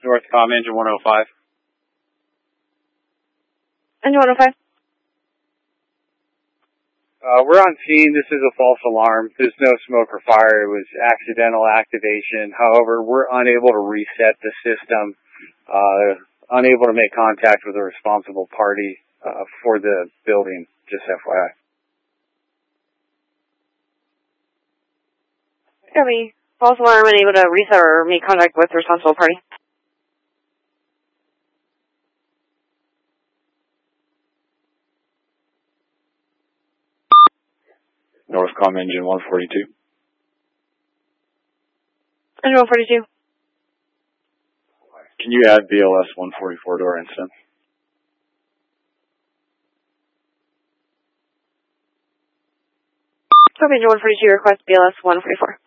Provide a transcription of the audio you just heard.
Northcom engine 105. Engine 105. We're on scene. This is a false alarm. There's no smoke or fire. It was accidental activation. However, we're unable to reset the system, unable to make contact with a responsible party for the building, just FYI. Copy. False alarm, unable to reset or make contact with the responsible party. Northcom engine 142. Engine 142. Can you add BLS 144 to our incident? Copy, engine 142, request BLS 144.